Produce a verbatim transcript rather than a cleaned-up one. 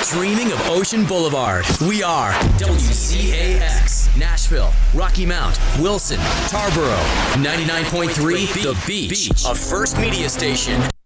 Dreaming of Ocean Boulevard. We are W C A X, Nashville, Rocky Mount, Wilson, Tarboro, ninety-nine point three, The Beach, a First Media station.